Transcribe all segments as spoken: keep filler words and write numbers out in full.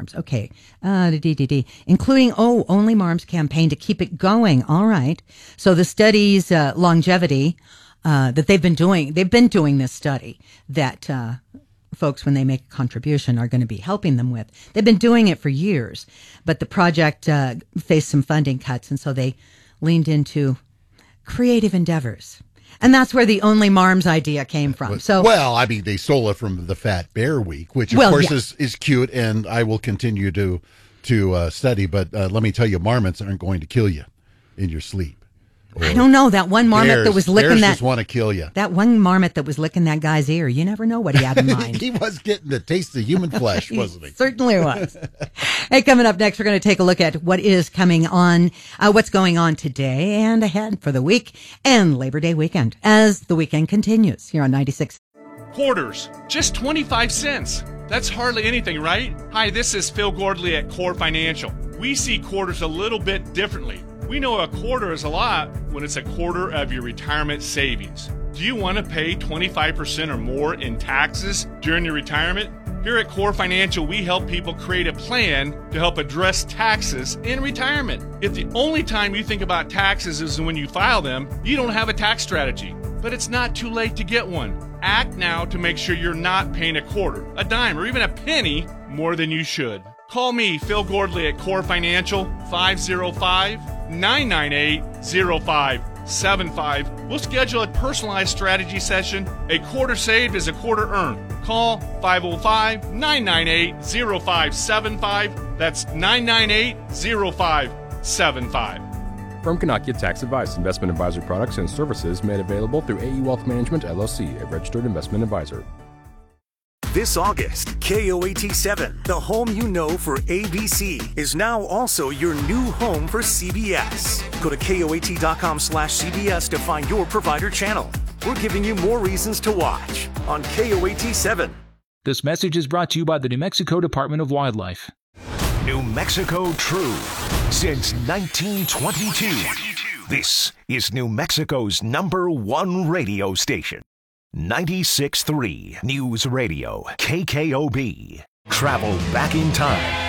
Marms. Okay. Uh, D D D. Including, oh, Only Marms campaign to keep it going. All right. So the study's uh, longevity uh, that they've been doing, they've been doing this study that uh, folks, when they make a contribution, are going to be helping them with. They've been doing it for years, but the project uh, faced some funding cuts, and so they leaned into creative endeavors. And that's where the Only Marms idea came from. So, well, I mean, they stole it from the Fat Bear Week, which of well, course yeah. is, is cute, and I will continue to to uh, study. But uh, let me tell you, marmots aren't going to kill you in your sleep. Or I don't know, that one marmot bears, that was licking bears that. Just want to kill you. That one marmot that was licking that guy's ear. You never know what he had in mind. He was getting the taste of human flesh, wasn't he? Certainly was. Hey, coming up next, we're going to take a look at what is coming on, uh, what's going on today and ahead for the week and Labor Day weekend as the weekend continues here on ninety-six. Quarters, just twenty-five cents. That's hardly anything, right? Hi, this is Phil Gordley at Core Financial. We see quarters a little bit differently. We know a quarter is a lot when it's a quarter of your retirement savings. Do you want to pay twenty-five percent or more in taxes during your retirement? Here at Core Financial, we help people create a plan to help address taxes in retirement. If the only time you think about taxes is when you file them, you don't have a tax strategy. But it's not too late to get one. Act now to make sure you're not paying a quarter, a dime, or even a penny more than you should. Call me, Phil Gordley, at Core Financial, five oh five, nine nine eight, oh five seven five. We'll schedule a personalized strategy session. A quarter saved is a quarter earned. Call five oh five, nine nine eight, oh five seven five. That's nine nine eight, oh five seven five. Firm cannot get tax advice. Investment advisory products and services made available through A E Wealth Management, L L C, a registered investment advisor. This August, K O A T seven, the home you know for A B C, is now also your new home for C B S. Go to K O A T dot com slash C B S to find your provider channel. We're giving you more reasons to watch on K O A T seven. This message is brought to you by the New Mexico Department of Wildlife. New Mexico True, since nineteen twenty-two. This is New Mexico's number one radio station. ninety-six point three News Radio, K K O B. Travel back in time.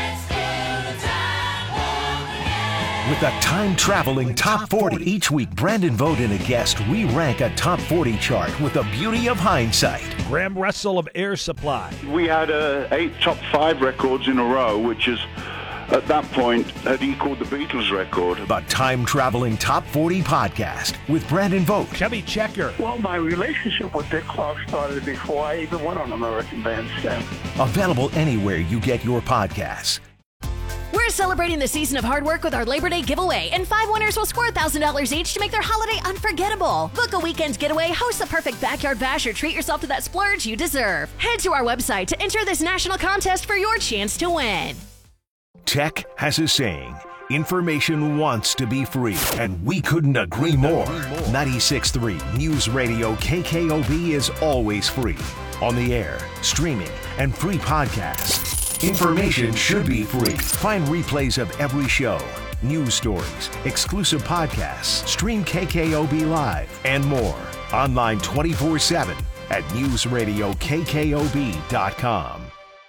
With a time-traveling top forty. Each week, Brandon Vogt and a guest re-rank a top forty chart with the beauty of hindsight. Graham Russell of Air Supply. We had uh, eight top five records in a row, which is, at that point, had equaled the Beatles record. The time-traveling top forty podcast with Brandon Vogt. Chubby Checker. Well, my relationship with Dick Clark started before I even went on American Bandstand. Available anywhere you get your podcasts. We're celebrating the season of hard work with our Labor Day giveaway, and five winners will score one thousand dollars each to make their holiday unforgettable. Book a weekend getaway, host the perfect backyard bash, or treat yourself to that splurge you deserve. Head to our website to enter this national contest for your chance to win. Tech has a saying, information wants to be free, and we couldn't agree more. ninety-six point three News Radio K K O B is always free. On the air, streaming, and free podcasts. Information should be free. Find replays of every show, news stories, exclusive podcasts, stream K K O B Live, and more. Online twenty-four seven at news radio K K O B dot com.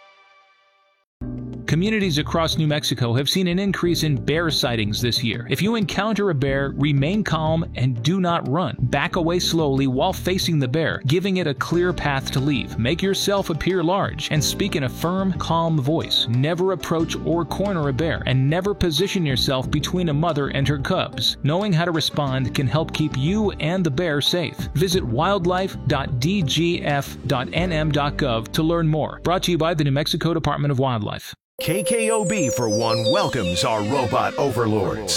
Communities across New Mexico have seen an increase in bear sightings this year. If you encounter a bear, remain calm and do not run. Back away slowly while facing the bear, giving it a clear path to leave. Make yourself appear large and speak in a firm, calm voice. Never approach or corner a bear, and never position yourself between a mother and her cubs. Knowing how to respond can help keep you and the bear safe. Visit wildlife dot d g f dot n m dot gov to learn more. Brought to you by the New Mexico Department of Wildlife. K K O B, for one, welcomes our robot overlords.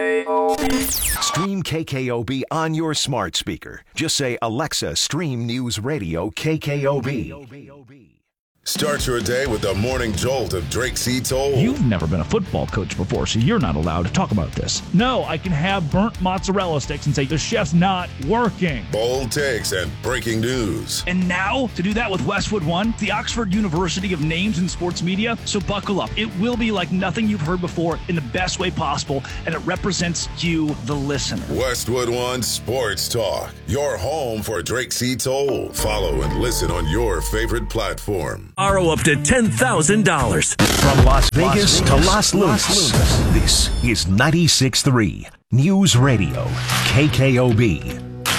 Stream K K O B on your smart speaker. Just say, Alexa, stream News Radio K K O B. Start your day with the morning jolt of Drake C. Toll. You've never been a football coach before, so you're not allowed to talk about this. No, I can have burnt mozzarella sticks and say, the chef's not working. Bold takes and breaking news. And now, to do that with Westwood One, the Oxford University of Names in Sports Media. So buckle up. It will be like nothing you've heard before in the best way possible, and it represents you, the listener. Westwood One Sports Talk, your home for Drake C. Toll. Follow and listen on your favorite platform. Borrow up to ten thousand dollars. From Las Vegas to Las Lunas, this is ninety-six point three News Radio, K K O B.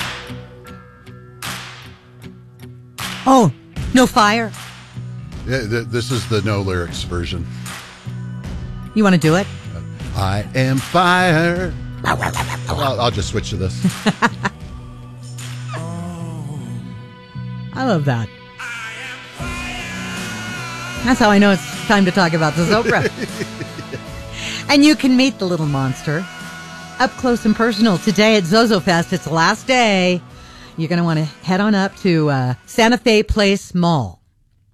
Oh, no fire. Yeah, th- this is the no lyrics version. You want to do it? I am fire. I'll, I'll just switch to this. I love that. That's how I know it's time to talk about the Zobra. And you can meet the little monster up close and personal today at Zozo Fest. It's the last day. You're going to want to head on up to uh, Santa Fe Place Mall.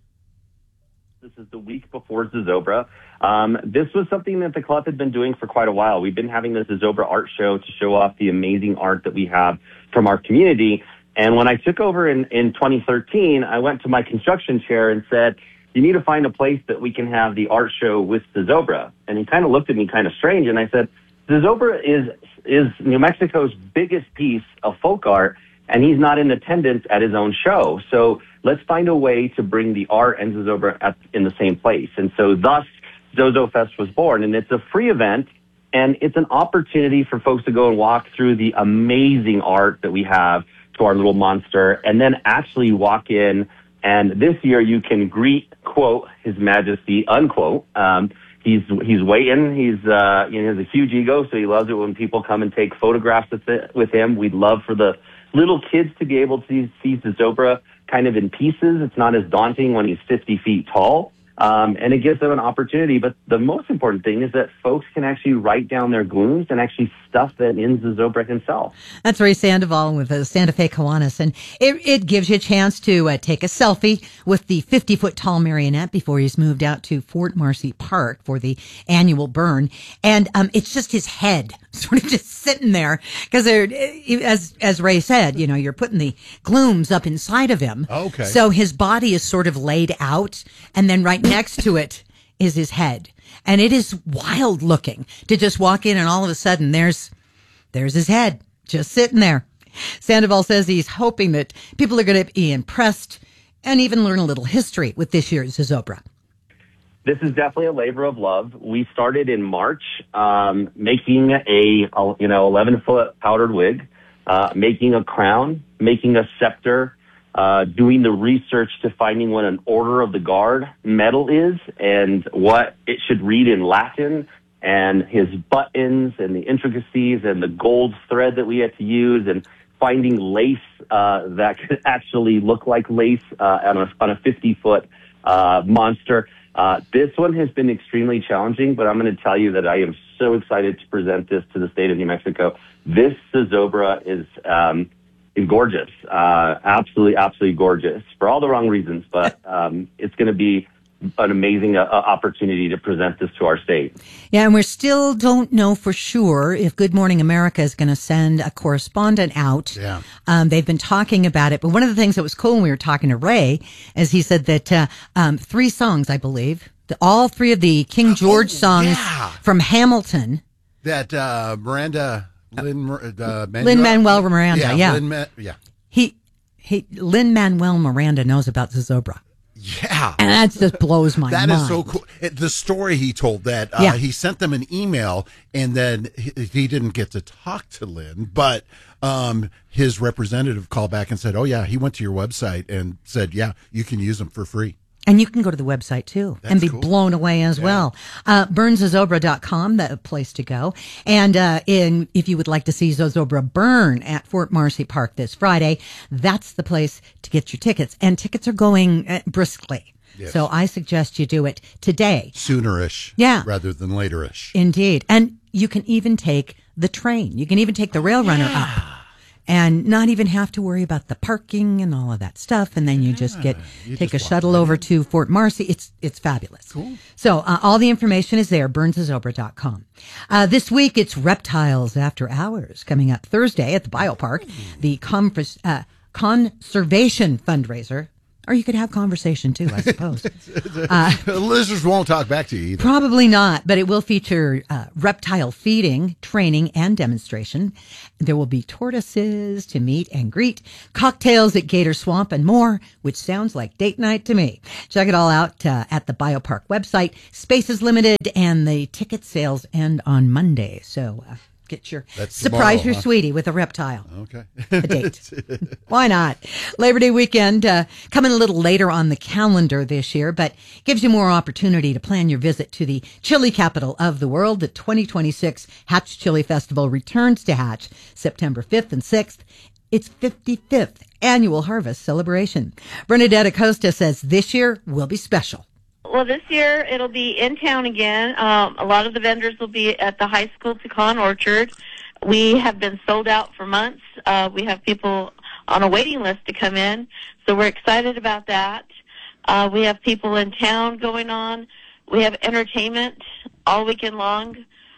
This is the week before Zozobra. Um, this was something that the club had been doing for quite a while. We've been having the Zozobra art show to show off the amazing art that we have from our community. And when I took over in, in twenty thirteen, I went to my construction chair and said, you need to find a place that we can have the art show with Zozobra. And he kind of looked at me kind of strange, and I said, Zozobra is is New Mexico's biggest piece of folk art, and he's not in attendance at his own show. So let's find a way to bring the art and Zozobra at, in the same place. And so thus, Zozo Fest was born, and it's a free event, and it's an opportunity for folks to go and walk through the amazing art that we have to our little monster, and then actually walk in. And this year you can greet, quote, His Majesty, unquote. Um, he's he's waiting. He's uh, you know, he has a huge ego, so he loves it when people come and take photographs with, it, with him. We'd love for the little kids to be able to see, see Zozobra kind of in pieces. It's not as daunting when he's fifty feet tall. Um, and it gives them an opportunity. But the most important thing is that folks can actually write down their glooms and actually stuff that in Zozobra himself. That's Ray Sandoval with uh, Santa Fe Kiwanis. And it, it gives you a chance to uh, take a selfie with the fifty-foot tall marionette before he's moved out to Fort Marcy Park for the annual burn. And um, it's just his head sort of just sitting there because as as Ray said, you know, you're putting the glooms up inside of him. Okay. So his body is sort of laid out, and then right next to it is his head. And it is wild looking to just walk in and all of a sudden there's there's his head just sitting there. Sandoval says he's hoping that people are going to be impressed and even learn a little history with this year's Zozobra. This is definitely a labor of love. We started in March, um, making a, a you know eleven foot powdered wig, uh, making a crown, making a scepter, uh, doing the research to finding what an Order of the Guard medal is and what it should read in Latin, and his buttons and the intricacies and the gold thread that we had to use, and finding lace uh, that could actually look like lace uh, on a on a fifty foot uh, monster. Uh, this one has been extremely challenging, but I'm going to tell you that I am so excited to present this to the state of New Mexico. This Zozobra is, um, is gorgeous. Uh, absolutely, absolutely gorgeous for all the wrong reasons, but, um, it's going to be an amazing uh, opportunity to present this to our state. Yeah, and we still don't know for sure if Good Morning America is going to send a correspondent out. Yeah. Um, they've been talking about it, but one of the things that was cool when we were talking to Ray is he said that uh, um, three songs, I believe, the, all three of the King George oh, songs yeah. from Hamilton. That uh, Miranda, Lin, uh, Lin-Manuel Miranda, yeah. Yeah. Lin, yeah. He, he, Lin-Manuel Miranda knows about Zozobra. Yeah. And that just blows my that mind. That is so cool. It, the story he told that uh, yeah. he sent them an email and then he, he didn't get to talk to Lynn, but um, his representative called back and said, oh, yeah, he went to your website and said, yeah, you can use them for free. And you can go to the website, too, That's and be cool. blown away as yeah. well. Uh, burn zozobra dot com, the place to go. And uh, in if you would like to see Zozobra burn at Fort Marcy Park this Friday, that's the place to get your tickets. And tickets are going uh, briskly. Yes. So I suggest you do it today. Soonerish. Yeah. Rather than laterish. Indeed. And you can even take the train. You can even take the rail runner yeah. up. And not even have to worry about the parking and all of that stuff. And then you yeah, just get, you take just a shuttle right over in. to Fort Marcy. It's, it's fabulous. Cool. So, uh, all the information is there, burn zozobra dot com. Uh, this week it's Reptiles After Hours coming up Thursday at the Biopark. The conference, uh, conservation fundraiser. Or you could have conversation too, I suppose. uh, Lizards won't talk back to you either. Probably not, but it will feature uh, reptile feeding, training, and demonstration. There will be tortoises to meet and greet, cocktails at Gator Swamp, and more, which sounds like date night to me. Check it all out uh, at the Biopark website. Space is limited, and the ticket sales end on Monday. So uh, get your That's surprise tomorrow, your huh? sweetie with a reptile. Okay. A date. Why not? Labor Day weekend uh, coming a little later on the calendar this year, but gives you more opportunity to plan your visit to the chili capital of the world. The twenty twenty-six Hatch Chili Festival returns to Hatch September fifth and sixth. Its fifty-fifth annual harvest celebration. Bernadette Acosta says this year will be special. Well, this year it'll be in town again. Um, a lot of the vendors will be at the high school pecan orchard. We have been sold out for months. Uh, we have people on a waiting list to come in, so we're excited about that. Uh, we have people in town going on. We have entertainment all weekend long.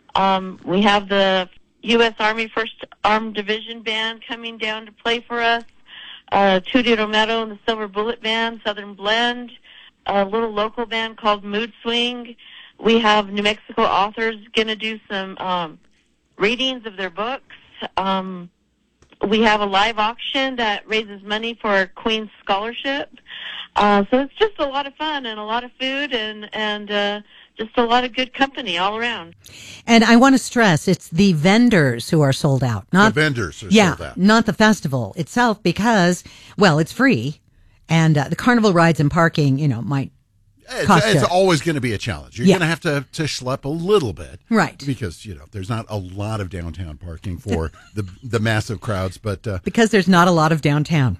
Um, we have the U S Army First Armed Division Band coming down to play for us. Uh, Tudito Meadow and the Silver Bullet Band, Southern Blend. A little local band called Mood Swing. We have New Mexico authors going to do some um, readings of their books. Um, we have a live auction that raises money for Queen's Scholarship. Uh, so it's just a lot of fun and a lot of food and, and uh, just a lot of good company all around. And I want to stress it's the vendors who are sold out. Not The vendors are yeah, sold out. not the festival itself because, well, it's free. And uh, the carnival rides and parking, you know, might It's, cost it's you. always going to be a challenge. You're Yeah. going to have to to schlep a little bit, Right. Because you know there's not a lot of downtown parking for the the massive crowds. But uh, Because there's not a lot of downtown.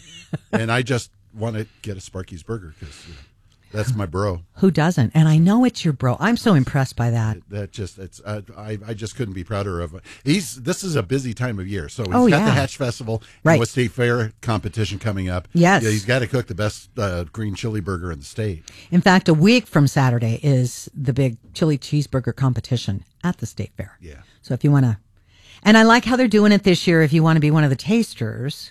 and I just want to get a Sparky's burger because you know, that's my bro. Who doesn't? And I know it's your bro. I'm so impressed by that. That just it's uh, I I just couldn't be prouder of. He's this is a busy time of year, so he's Oh, got yeah. the Hatch Festival Right. and with State Fair competition coming up. Yes. yeah, he's got to cook the best uh, green chili burger in the state. In fact, a week from Saturday is the big chili cheeseburger competition at the State Fair. Yeah. So if you want to, and I like how they're doing it this year. If you want to be one of the tasters,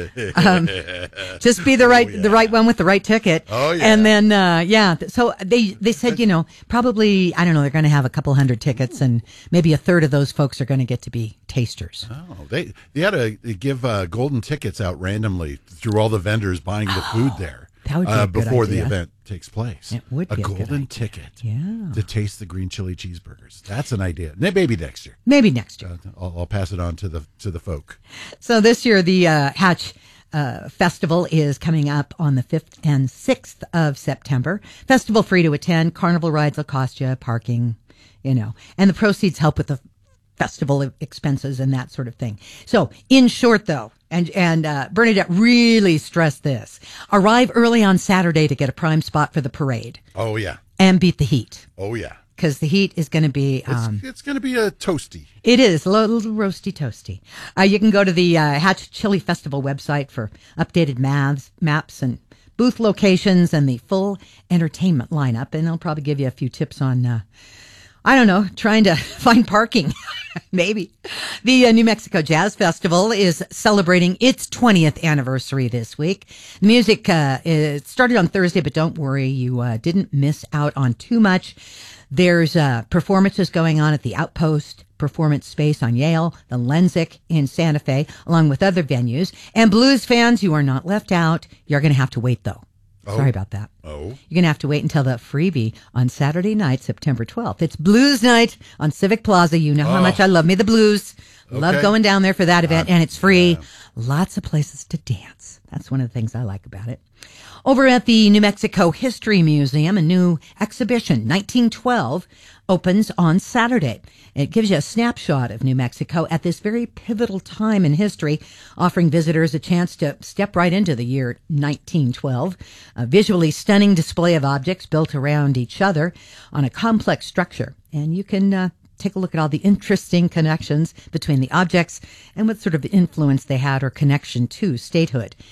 um, just be the right the right one with the right ticket. Oh, yeah. And then uh, yeah, so they they said you know probably I don't know they're going to have a couple hundred tickets and maybe a third of those folks are going to get to be tasters. Oh, they they had to give uh, golden tickets out randomly through all the vendors buying the food there. That would be uh, a good before the idea. event takes place. It would a be a good golden idea. ticket Yeah. to taste the green chili cheeseburgers. That's an idea. Maybe next year. Maybe next year. Uh, I'll, I'll pass it on to the to the folk. So this year, the uh, Hatch uh, Festival is coming up on the fifth and sixth of September. Festival free to attend. Carnival rides will cost you, parking, you know, and the proceeds help with the festival expenses and that sort of thing. So in short, though, and and uh, Bernadette really stressed this, arrive early on Saturday to get a prime spot for the parade Oh yeah. and beat the heat. Oh yeah. Because the heat is going to be... It's, Um, it's going to be a toasty. It is a little, little roasty toasty. Uh, you can go to the uh, Hatch Chili Festival website for updated maps, maps and booth locations and the full entertainment lineup. And they'll probably give you a few tips on, uh, I don't know, trying to find parking. Maybe. The uh, New Mexico Jazz Festival is celebrating its twentieth anniversary this week. The music uh, it started on Thursday, but don't worry, you uh, didn't miss out on too much. There's uh, performances going on at the Outpost Performance Space on Yale, the Lenzik in Santa Fe, along with other venues. And blues fans, you are not left out. You're going to have to wait, though. Oh. Sorry about that. Oh. You're going to have to wait until the freebie on Saturday night, September twelfth. It's Blues Night on Civic Plaza. You know how Oh. much I love me the blues. Love Okay. going down there for that event, Uh, and it's free. yeah. Lots of places to dance. That's one of the things I like about it. Over at the New Mexico History Museum, a new exhibition, nineteen twelve, opens on Saturday. It gives you a snapshot of New Mexico at this very pivotal time in history, offering visitors a chance to step right into the year nineteen twelve. A visually stunning display of objects built around each other on a complex structure. And you can uh, take a look at all the interesting connections between the objects and what sort of influence they had or connection to statehood.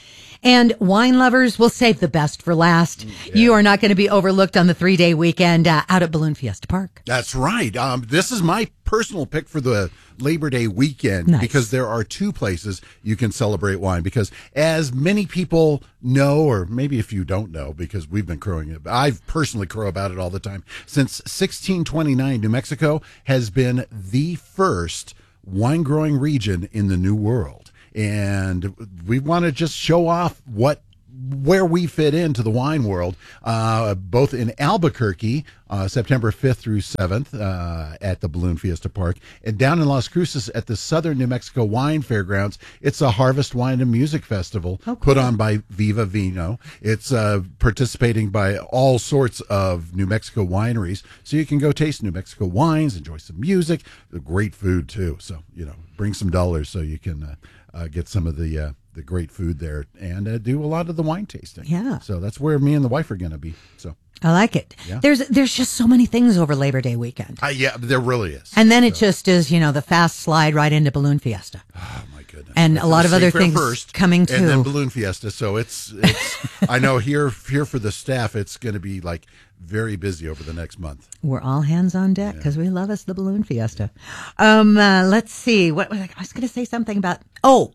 And wine lovers will save the best for last. Yeah. You are not going to be overlooked on the three-day weekend uh, out at Balloon Fiesta Park. That's right. Um, this is my personal pick for the Labor Day weekend nice. because there are two places you can celebrate wine. Because as many people know, or maybe if you don't know, because we've been crowing it, I've personally crow about it all the time. Since sixteen twenty-nine, New Mexico has been the first wine growing region in the New World. And we want to just show off what where we fit into the wine world, uh, both in Albuquerque, uh, September fifth through seventh, uh, at the Balloon Fiesta Park, and down in Las Cruces at the Southern New Mexico Wine Fairgrounds. It's a Harvest Wine and Music Festival oh, cool. put on by Viva Vino. It's uh, participating by all sorts of New Mexico wineries, so you can go taste New Mexico wines, enjoy some music, great food too. So, you know, bring some dollars so you can uh, uh, get some of the uh, the great food there and uh, do a lot of the wine tasting. Yeah. So that's where me and the wife are going to be. So I like it. Yeah. There's there's just so many things over Labor Day weekend. Uh, yeah, there really is. And then it so. just is, you know, the fast slide right into Balloon Fiesta. Oh my goodness. And That's a lot of other things first, coming too. And then Balloon Fiesta. So it's, it's I know here, here for the staff, it's going to be like very busy over the next month. We're all hands on deck because yeah. we love us the Balloon Fiesta. Um, uh, let's see. What I was going to say something about, oh,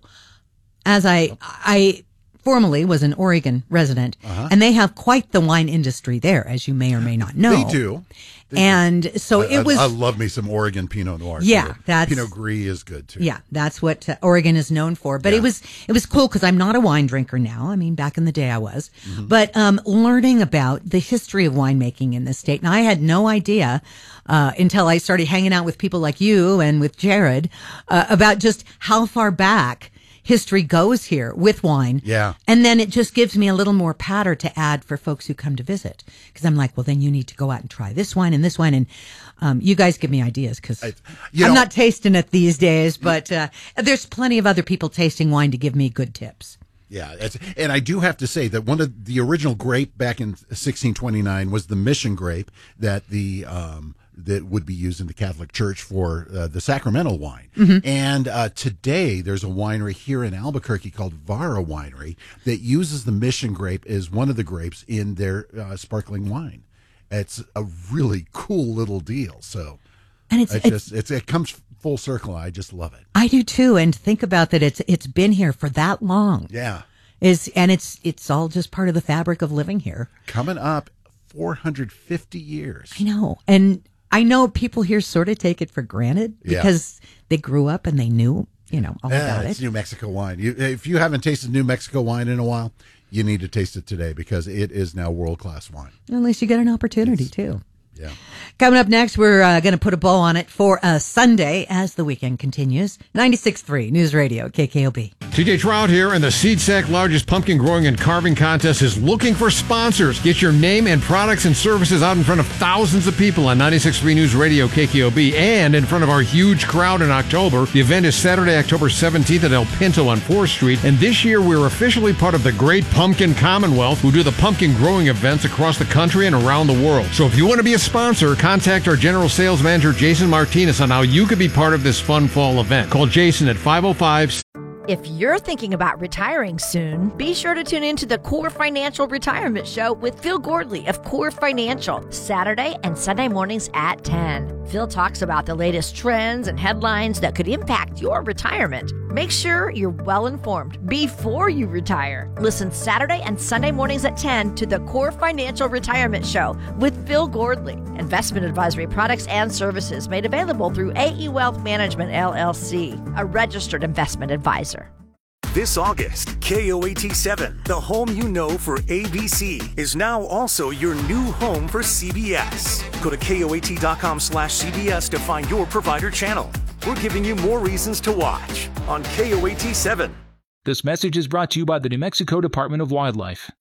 as I, I formerly was an Oregon resident, uh-huh. and they have quite the wine industry there, as you may or may not know. They do. They and do. so I, it was. I, I love me some Oregon Pinot Noir. Yeah, too. that's Pinot Gris is good too. Yeah, that's what uh, Oregon is known for. But yeah. it was it was cool because I'm not a wine drinker now. I mean, back in the day I was. Mm-hmm. But um, learning about the history of winemaking in this state, and I had no idea uh, until I started hanging out with people like you and with Jared uh, about just how far back history goes here with wine. Yeah. And then it just gives me a little more patter to add for folks who come to visit. Because I'm like, well, then you need to go out and try this wine and this wine. And um, you guys give me ideas because I'm know, not tasting it these days, but uh, there's plenty of other people tasting wine to give me good tips. Yeah, it's, and I do have to say that one of the original grape back in sixteen twenty-nine was the Mission grape that the um, that would be used in the Catholic Church for uh, the sacramental wine. Mm-hmm. And uh, today there's a winery here in Albuquerque called Vara Winery that uses the Mission grape as one of the grapes in their uh, sparkling wine. It's a really cool little deal. So and it's, it's just it's, it comes full circle. I just love it. I do too. And think about that. It's it's been here for that long. Yeah. Is and it's it's all just part of the fabric of living here. Coming up four hundred fifty years. I know. And I know people here sort of take it for granted because yeah. they grew up and they knew, you know, all yeah, about it's it. New Mexico wine. You, if you haven't tasted New Mexico wine in a while, you need to taste it today because it is now world-class wine. At least you get an opportunity, it's, too. Yeah. Coming up next, we're uh, going to put a bow on it for a Sunday as the weekend continues. ninety-six point three News Radio, K K O B. T J Trout here, and the SeedSack largest pumpkin growing and carving contest is looking for sponsors. Get your name and products and services out in front of thousands of people on ninety-six point three News Radio, K K O B, and in front of our huge crowd in October. The event is Saturday, October seventeenth at El Pinto on fourth Street, and this year we're officially part of the Great Pumpkin Commonwealth, who do the pumpkin growing events across the country and around the world. So if you want to be a sponsor, contact our General Sales Manager, Jason Martinez, on how you could be part of this fun fall event. Call Jason at five oh five. If you're thinking about retiring soon, be sure to tune in to the Core Financial Retirement Show with Phil Gordley of Core Financial, Saturday and Sunday mornings at ten. Phil talks about the latest trends and headlines that could impact your retirement. Make sure you're well informed before you retire. Listen Saturday and Sunday mornings at ten to the Core Financial Retirement Show with Phil Gordley. Investment advisory products and services made available through A E Wealth Management, L L C, a registered investment advisor. This August, K O A T seven, the home you know for A B C, is now also your new home for C B S. Go to K O A T dot com slash C B S to find your provider channel. We're giving you more reasons to watch on K O A T seven. This message is brought to you by the New Mexico Department of Wildlife.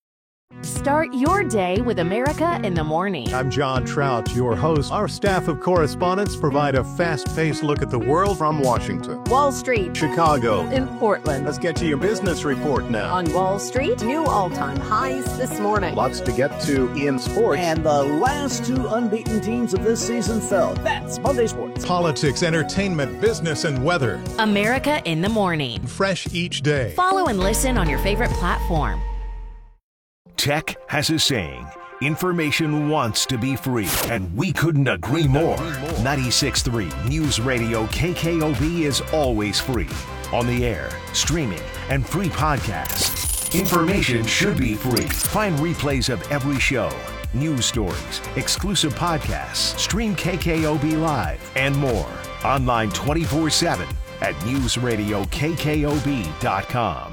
Start your day with America in the Morning. I'm John Trout, your host. Our staff of correspondents provide a fast-paced look at the world from Washington, Wall Street, Chicago, in Portland. Let's get to your business report now. On Wall Street, new all-time highs this morning. Lots to get to in sports. And the last two unbeaten teams of this season fell. That's Monday Sports. Politics, entertainment, business, and weather. America in the Morning. Fresh each day. Follow and listen on your favorite platform. Tech has a saying. Information wants to be free, and we couldn't agree more. ninety-six point three News Radio K K O B is always free. On the air, streaming, and free podcasts. Information should be free. Find replays of every show, news stories, exclusive podcasts, stream K K O B Live, and more. Online twenty-four seven at news radio K K O B dot com.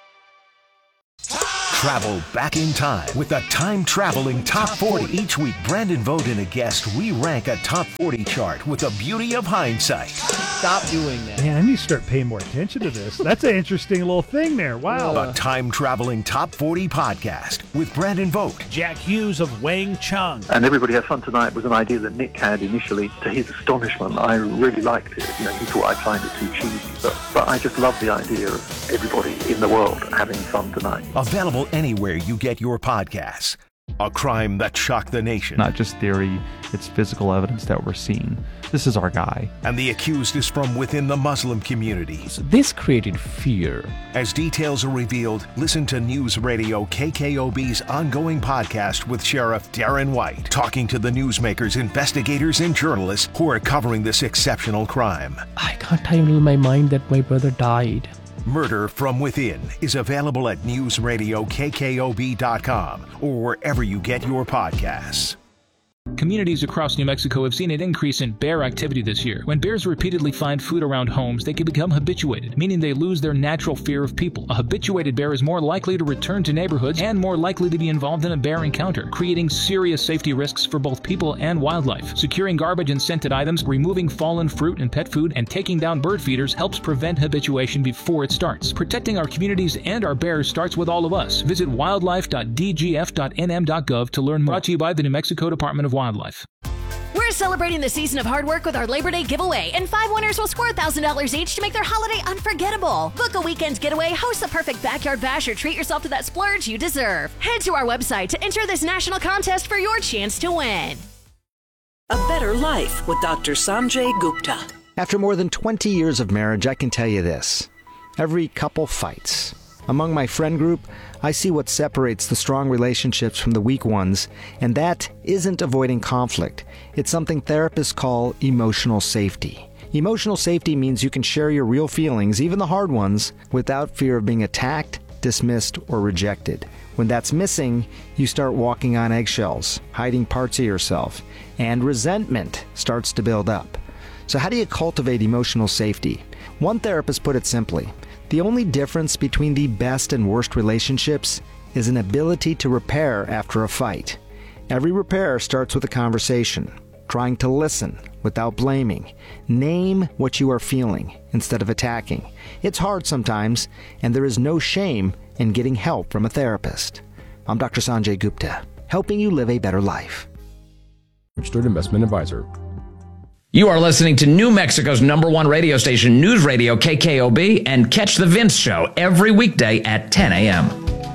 Travel back in time with a time-traveling Top forty. Each week, Brandon Vogt and a guest re-rank a Top forty chart with the beauty of hindsight. Stop doing that. Man, I need to start paying more attention to this. That's an interesting little thing there. Wow. A time-traveling Top forty podcast with Brandon Vogt. Jack Hughes of Wang Chung. And Everybody Has Fun Tonight was an idea that Nick had initially. To his astonishment, I really liked it. You know, he thought I'd find it too cheesy. But, but I just love the idea of everybody in the world having fun tonight. Available anywhere you get your podcasts. A crime that shocked the nation. Not just theory, it's physical evidence that we're seeing. This is our guy. And the accused is from within the Muslim community. So this created fear. As details are revealed, listen to News Radio K K O B's ongoing podcast with Sheriff Darren White, talking to the newsmakers, investigators, and journalists who are covering this exceptional crime. I can't handle my mind that my brother died. Murder from Within is available at news radio K K O B dot com or wherever you get your podcasts. Communities across New Mexico have seen an increase in bear activity this year. When bears repeatedly find food around homes, they can become habituated, meaning they lose their natural fear of people. A habituated bear is more likely to return to neighborhoods and more likely to be involved in a bear encounter, creating serious safety risks for both people and wildlife. Securing garbage and scented items, removing fallen fruit and pet food, and taking down bird feeders helps prevent habituation before it starts. Protecting our communities and our bears starts with all of us. Visit wildlife dot d g f dot n m dot gov to learn more. Brought to you by the New Mexico Department of Wildlife. We're celebrating the season of hard work with our Labor Day giveaway, and five winners will score one thousand dollars each to make their holiday unforgettable. Book a weekend getaway, host the perfect backyard bash, or treat yourself to that splurge you deserve. Head to our website to enter this national contest for your chance to win. A Better Life with Doctor Sanjay Gupta. After more than twenty years of marriage, I can tell you this. Every couple fights. Among my friend group, I see what separates the strong relationships from the weak ones, and that isn't avoiding conflict. It's something therapists call emotional safety. Emotional safety means you can share your real feelings, even the hard ones, without fear of being attacked, dismissed, or rejected. When that's missing, you start walking on eggshells, hiding parts of yourself, and resentment starts to build up. So how do you cultivate emotional safety? One therapist put it simply: the only difference between the best and worst relationships is an ability to repair after a fight. Every repair starts with a conversation, trying to listen without blaming. Name what you are feeling instead of attacking. It's hard sometimes, and there is no shame in getting help from a therapist. I'm Doctor Sanjay Gupta, helping you live a better life. Registered investment advisor. You are listening to New Mexico's number one radio station, News Radio K K O B, and catch The Vince Show every weekday at ten a.m.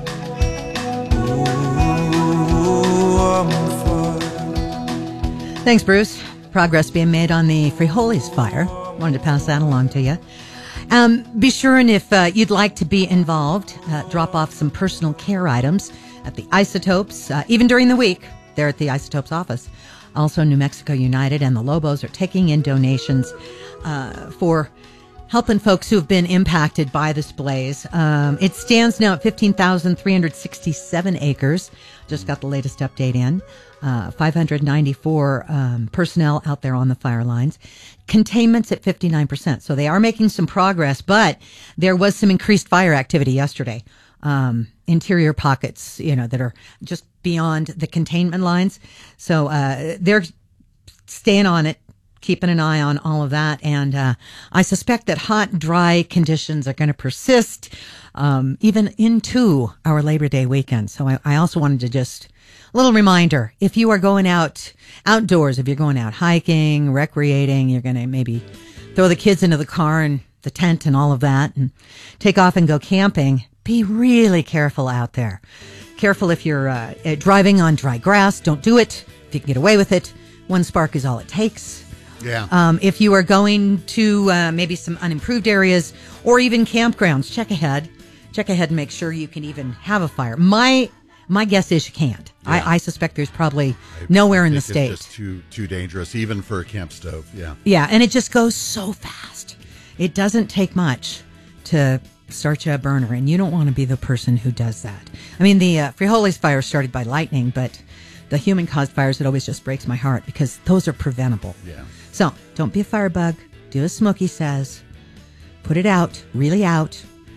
Thanks, Bruce. Progress being made on the Frijoles fire. Wanted to pass that along to you. Um, be sure, and if uh, you'd like to be involved, uh, drop off some personal care items at the Isotopes, uh, even during the week. They're at the Isotopes office. Also, New Mexico United and the Lobos are taking in donations uh, for helping folks who have been impacted by this blaze. Um, it stands now at fifteen thousand three hundred sixty-seven acres. Just got the latest update in. Uh, five hundred ninety-four um, personnel out there on the fire lines. Containment's at fifty-nine percent. So they are making some progress, but there was some increased fire activity yesterday. Um, interior pockets, you know, that are just beyond the containment lines. So uh, they're staying on it, keeping an eye on all of that. And uh, I suspect that hot, dry conditions are going to persist um, even into our Labor Day weekend. So I, I also wanted to just, a little reminder, if you are going out outdoors, if you're going out hiking, recreating, you're going to maybe throw the kids into the car and the tent and all of that and take off and go camping, be really careful out there. Careful if you're uh, driving on dry grass. Don't do it. If you can get away with it, one spark is all it takes. Yeah. Um, if you are going to uh, maybe some unimproved areas or even campgrounds, check ahead. Check ahead and make sure you can even have a fire. My my guess is you can't. Yeah. I, I suspect there's probably nowhere in the state. It's just too too dangerous, even for a camp stove. Yeah. Yeah, and it just goes so fast. It doesn't take much to start you a burner, and you don't want to be the person who does that. I mean, the uh, Frijoles fire started by lightning, but the human-caused fires, it always just breaks my heart because those are preventable. Yeah. So don't be a firebug. Do as Smokey says. Put it out, really out.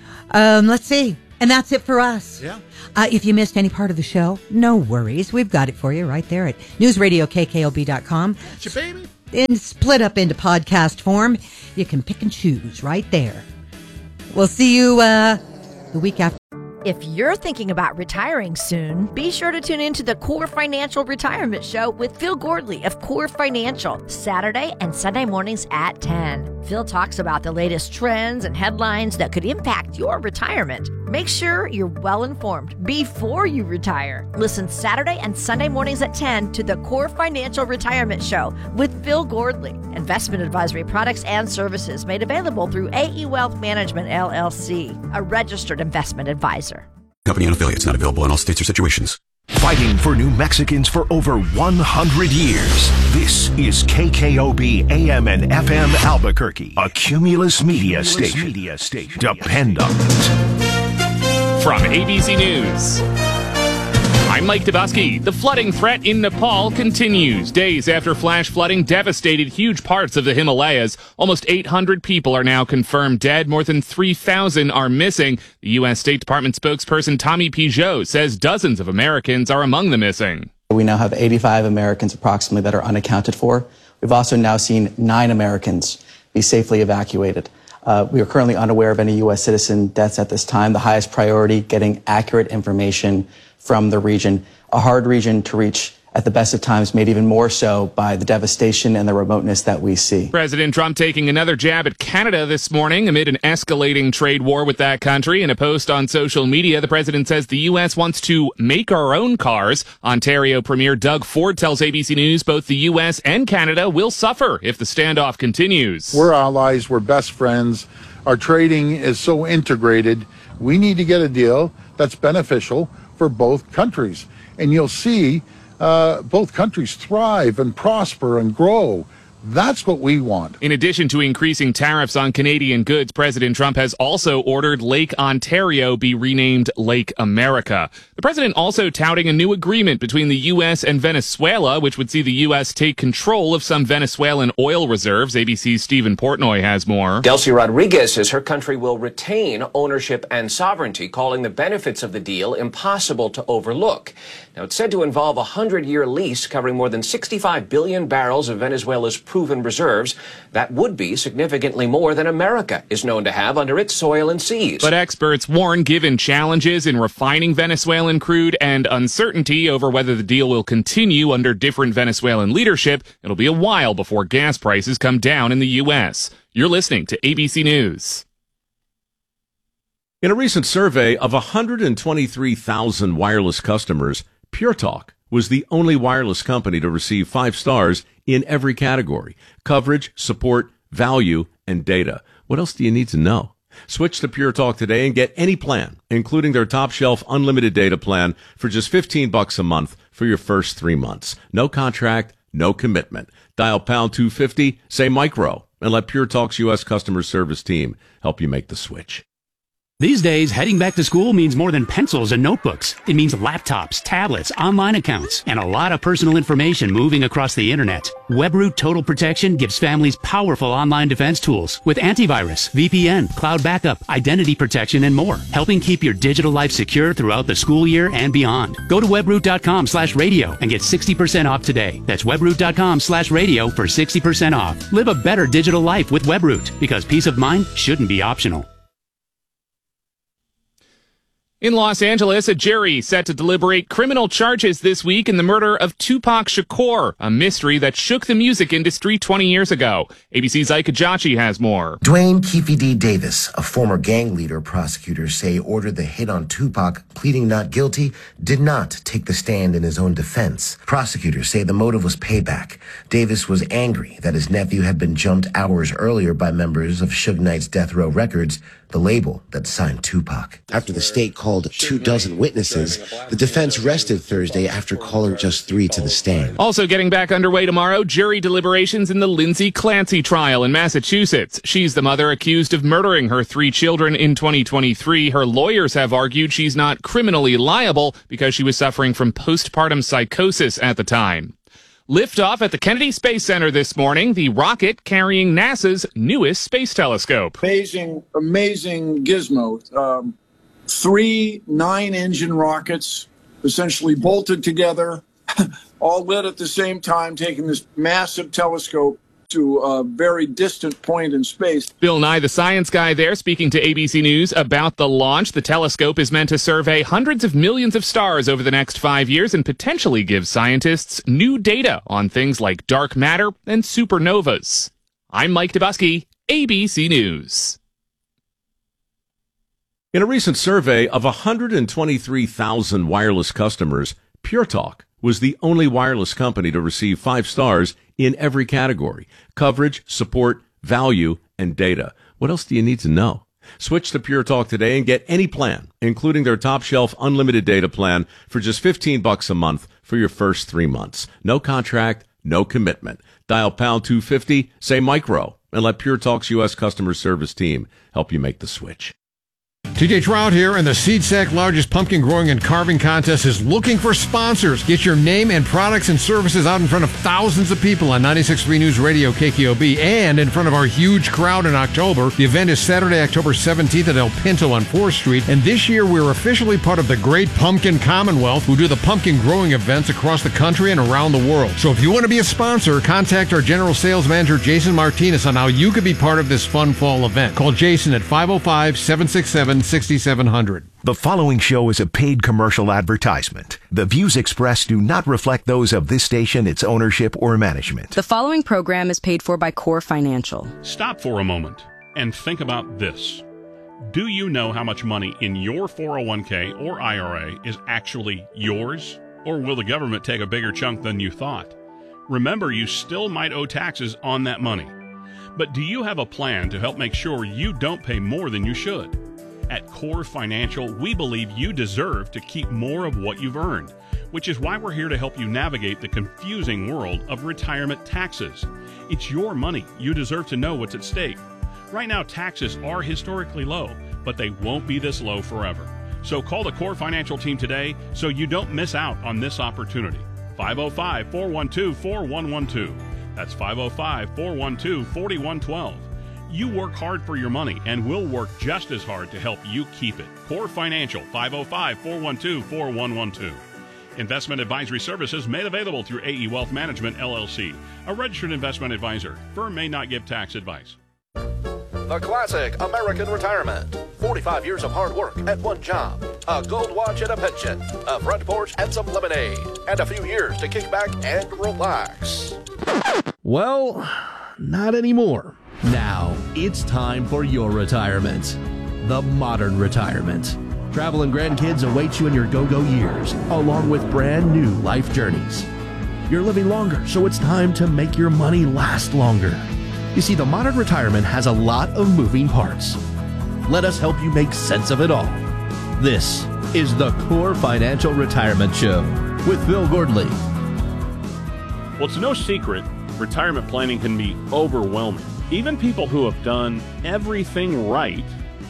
Um, let's see. And that's it for us. Yeah. Uh, if you missed any part of the show, no worries. We've got it for you right there at news radio K K O B dot com. It's your baby. And split up into podcast form. You can pick and choose right there. We'll see you uh, the week after. If you're thinking about retiring soon, be sure to tune in to the Core Financial Retirement Show with Phil Gordley of Core Financial, Saturday and Sunday mornings at ten. Phil talks about the latest trends and headlines that could impact your retirement. Make sure you're well informed before you retire. Listen Saturday and Sunday mornings at ten to the Core Financial Retirement Show with Phil Gordley. Investment advisory products and services made available through A E Wealth Management, L L C, a registered investment advisor. Company and affiliates not available in all states or situations. Fighting for New Mexicans for over one hundred years. This is K K O B A M and F M Albuquerque, a Cumulus Media Cumulus station. Media station. Depend on it. From A B C News, I'm Mike Dabaski. The flooding threat in Nepal continues. Days after flash flooding devastated huge parts of the Himalayas, almost eight hundred people are now confirmed dead. More than three thousand are missing. The U S State Department spokesperson Tommy Pigeot says dozens of Americans are among the missing. We now have eighty-five Americans approximately that are unaccounted for. We've also now seen nine Americans be safely evacuated. Uh, we are currently unaware of any U S citizen deaths at this time. The highest priority, getting accurate information from the region, a hard region to reach at the best of times, made even more so by the devastation and the remoteness that we see. President Trump taking another jab at Canada this morning amid an escalating trade war with that country. In a post on social media, the president says the U S wants to make our own cars. Ontario Premier Doug Ford tells A B C News both the U S and Canada will suffer if the standoff continues. We're allies, we're best friends. Our trading is so integrated. We need to get a deal that's beneficial for both countries. And you'll see uh, both countries thrive and prosper and grow. That's what we want. In addition to increasing tariffs on Canadian goods, President Trump has also ordered Lake Ontario be renamed Lake America. The president also touting a new agreement between the U S and Venezuela, which would see the U S take control of some Venezuelan oil reserves. A B C's Stephen Portnoy has more. Delcy Rodriguez says her country will retain ownership and sovereignty, calling the benefits of the deal impossible to overlook. Now, it's said to involve a hundred-year lease covering more than sixty-five billion barrels of Venezuela's proven reserves. That would be significantly more than America is known to have under its soil and seas. But experts warn, given challenges in refining Venezuelan crude and uncertainty over whether the deal will continue under different Venezuelan leadership, it'll be a while before gas prices come down in the U S. You're listening to A B C News. In a recent survey of one hundred twenty-three thousand wireless customers, Pure Talk was the only wireless company to receive five stars in every category: coverage, support, value, and data. What else do you need to know? Switch to Pure Talk today and get any plan, including their top shelf unlimited data plan, for just fifteen bucks a month for your first three months. No contract, no commitment. Dial pound two fifty, say micro, and let Pure Talk's U S customer service team help you make the switch. These days, heading back to school means more than pencils and notebooks. It means laptops, tablets, online accounts, and a lot of personal information moving across the internet. WebRoot Total Protection gives families powerful online defense tools with antivirus, V P N, cloud backup, identity protection, and more, helping keep your digital life secure throughout the school year and beyond. Go to webroot.com slash radio and get sixty percent off today. That's webroot.com slash radio for sixty percent off. Live a better digital life with WebRoot, because peace of mind shouldn't be optional. In Los Angeles, a jury set to deliberate criminal charges this week in the murder of Tupac Shakur, a mystery that shook the music industry twenty years ago. A B C's Ike Ajachi has more. Dwayne Keefe D. Davis, a former gang leader, prosecutors say ordered the hit on Tupac, pleading not guilty, did not take the stand in his own defense. Prosecutors say the motive was payback. Davis was angry that his nephew had been jumped hours earlier by members of Suge Knight's Death Row Records, the label that signed Tupac. After the state called two dozen witnesses, the defense rested Thursday after calling just three to the stand. Also getting back underway tomorrow, jury deliberations in the Lindsay Clancy trial in Massachusetts. She's the mother accused of murdering her three children in twenty twenty-three. Her lawyers have argued she's not criminally liable because she was suffering from postpartum psychosis at the time. Liftoff at the Kennedy Space Center this morning, the rocket carrying NASA's newest space telescope. Amazing, amazing gizmo. Um, three nine-engine rockets essentially bolted together, all lit at the same time, taking this massive telescope to a very distant point in space. Bill Nye, the science guy there, speaking to A B C News about the launch. The telescope is meant to survey hundreds of millions of stars over the next five years and potentially give scientists new data on things like dark matter and supernovas. I'm Mike Dubusky, A B C News. In a recent survey of one hundred twenty-three thousand wireless customers, Pure Talk was the only wireless company to receive five stars in every category: coverage, support, value, and data. What else do you need to know? Switch to Pure Talk today and get any plan, including their top shelf unlimited data plan, for just fifteen bucks a month for your first three months. No contract, no commitment. Dial pound two fifty, say micro, and let Pure Talk's U S customer service team help you make the switch. T J Trout here, and the SeedSack largest pumpkin growing and carving contest is looking for sponsors. Get your name and products and services out in front of thousands of people on ninety-six point three News Radio K K O B and in front of our huge crowd in October. The event is Saturday, October seventeenth at El Pinto on fourth Street, and this year we're officially part of the Great Pumpkin Commonwealth, who do the pumpkin growing events across the country and around the world. So if you want to be a sponsor, contact our General Sales Manager, Jason Martinez, on how you could be part of this fun fall event. Call Jason at five oh five, seven six seven, six seven zero zero. The following show is a paid commercial advertisement. The views expressed do not reflect those of this station, its ownership, or management. The following program is paid for by Core Financial. Stop for a moment and think about this. Do you know how much money in your four oh one k or I R A is actually yours? Or will the government take a bigger chunk than you thought? Remember, you still might owe taxes on that money. But do you have a plan to help make sure you don't pay more than you should? At Core Financial, we believe you deserve to keep more of what you've earned, which is why we're here to help you navigate the confusing world of retirement taxes. It's your money. You deserve to know what's at stake. Right now, taxes are historically low, but they won't be this low forever. So call the Core Financial team today so you don't miss out on this opportunity. five oh five, four one two, four one one two. That's five oh five, four one two, four one one two. You work hard for your money, and we'll work just as hard to help you keep it. Core Financial, five oh five, four one two, four one one two. Investment advisory services made available through A E Wealth Management, L L C, a registered investment advisor. Firm may not give tax advice. The classic American retirement. forty-five years of hard work at one job. A gold watch and a pension. A front porch and some lemonade. And a few years to kick back and relax. Well, not anymore. Now, it's time for your retirement. The modern retirement. Travel and grandkids await you in your go-go years, along with brand new life journeys. You're living longer, so it's time to make your money last longer. You see, the modern retirement has a lot of moving parts. Let us help you make sense of it all. This is the Core Financial Retirement Show with Bill Gordley. Well, it's no secret, retirement planning can be overwhelming. Even people who have done everything right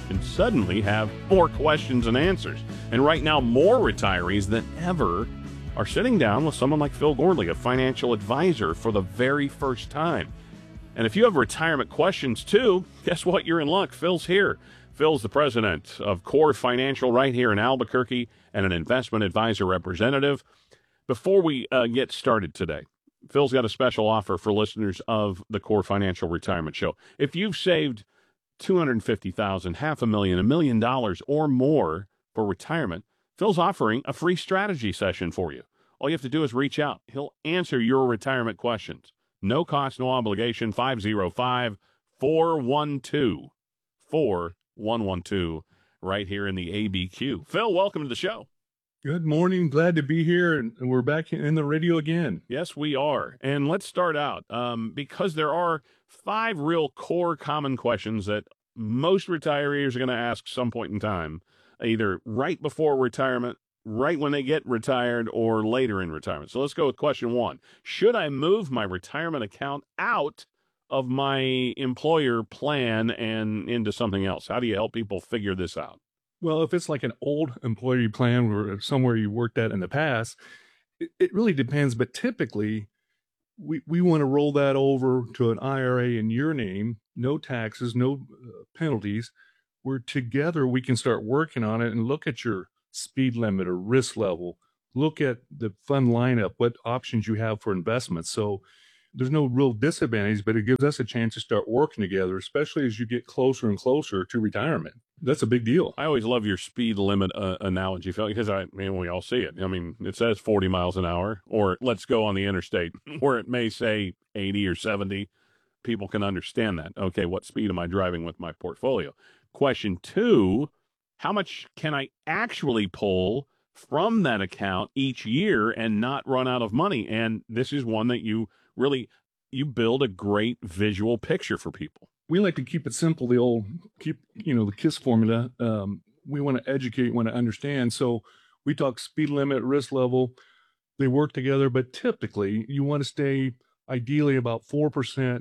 and suddenly have more questions and answers. And right now, more retirees than ever are sitting down with someone like Phil Gordley, a financial advisor, for the very first time. And if you have retirement questions too, guess what? You're in luck. Phil's here. Phil's the president of Core Financial right here in Albuquerque and an investment advisor representative. Before we uh, get started today, Phil's got a special offer for listeners of the Core Financial Retirement Show. If you've saved two hundred fifty thousand dollars, half a million, a million dollars or more for retirement, Phil's offering a free strategy session for you. All you have to do is reach out. He'll answer your retirement questions. No cost, no obligation. five oh five, four one two, four one one two right here in the A B Q. Phil, welcome to the show. Good morning. Glad to be here, and we're back in the radio again. Yes, we are. And let's start out um, because there are five real core common questions that most retirees are going to ask some point in time, either right before retirement, right when they get retired, or later in retirement. So let's go with question one. Should I move my retirement account out of my employer plan and into something else? How do you help people figure this out? Well, if it's like an old employee plan or somewhere you worked at in the past, it, it really depends. But typically, we, we want to roll that over to an I R A in your name, no taxes, no uh, penalties, where together we can start working on it and look at your speed limit or risk level, look at the fund lineup, what options you have for investments. So there's no real disadvantage, but it gives us a chance to start working together, especially as you get closer and closer to retirement. That's a big deal. I always love your speed limit uh, analogy, Phil, because I, I mean, we all see it. I mean, it says forty miles an hour, or let's go on the interstate, where it may say eighty or seventy. People can understand that. Okay, what speed am I driving with my portfolio? Question two, how much can I actually pull from that account each year and not run out of money? And this is one that you really, you build a great visual picture for people. We like to keep it simple, the old, keep, you know, the KISS formula. Um, we want to educate, want to understand. So we talk speed limit, risk level, they work together, but typically you want to stay ideally about four percent,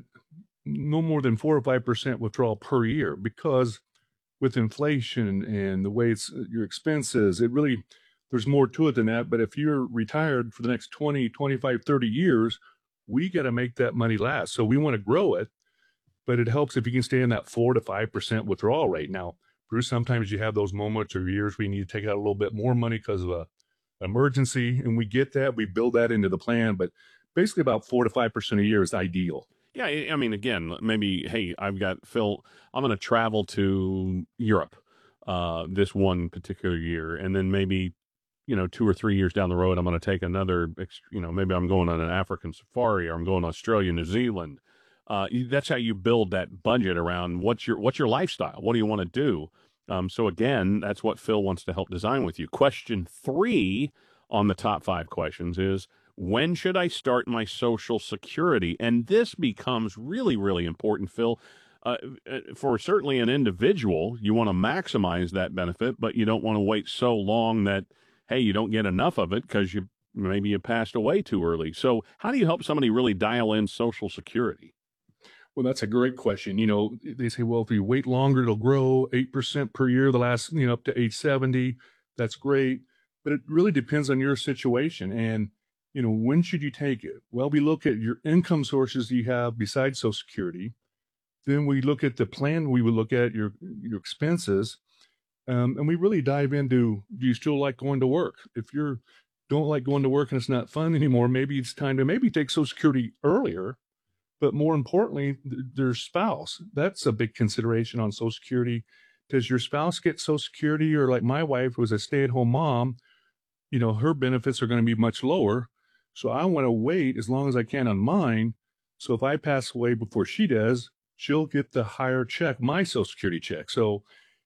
no more than four or five percent withdrawal per year, because with inflation and the way it's your expenses, it really, there's more to it than that. But if you're retired for the next twenty, twenty-five, thirty years, we got to make that money last. So we want to grow it, but it helps if you can stay in that four to five percent withdrawal rate. Now, Bruce, sometimes you have those moments or years where you need to take out a little bit more money because of a emergency, and we get that. We build that into the plan, but basically about four to five percent a year is ideal. Yeah, I mean, again, maybe, hey, I've got, Phil, I'm going to travel to Europe uh, this one particular year, and then maybe, you know, two or three years down the road, I'm going to take another, you know, maybe I'm going on an African safari, or I'm going to Australia, New Zealand. Uh, that's how you build that budget around what's your what's your lifestyle. What do you want to do? Um, so again, that's what Phil wants to help design with you. Question three on the top five questions is, when should I start my Social Security? And this becomes really, really important, Phil. Uh, for certainly an individual, you want to maximize that benefit, but you don't want to wait so long that, hey, you don't get enough of it because you maybe you passed away too early. So how do you help somebody really dial in Social Security? Well, that's a great question. You know, they say, well, if you wait longer, it'll grow eight percent per year, the last, you know, up to age seventy. That's great. But it really depends on your situation. And, you know, when should you take it? Well, we look at your income sources you have besides Social Security. Then we look at the plan. We would look at your, your expenses. Um, and we really dive into, do you still like going to work? If you don't like going to work and it's not fun anymore, maybe it's time to maybe take Social Security earlier. But more importantly, their spouse. That's a big consideration on Social Security. Does your spouse get Social Security? Or like my wife was a stay-at-home mom, you know, her benefits are going to be much lower. So I want to wait as long as I can on mine. So if I pass away before she does, she'll get the higher check, my Social Security check. So,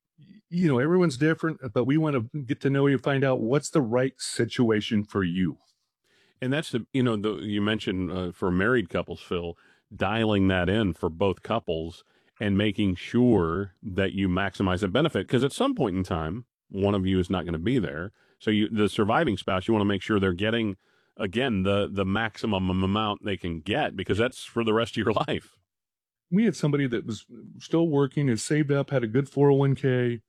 you know, everyone's different, but we want to get to know you, find out what's the right situation for you. And that's the, you know, the, you mentioned uh, for married couples, Phil, dialing that in for both couples and making sure that you maximize the benefit. Because at some point in time, one of you is not going to be there. So you, the surviving spouse, you want to make sure they're getting, again, the, the maximum amount they can get, because that's for the rest of your life. we had somebody that was still working, had saved up, had a good four oh one k,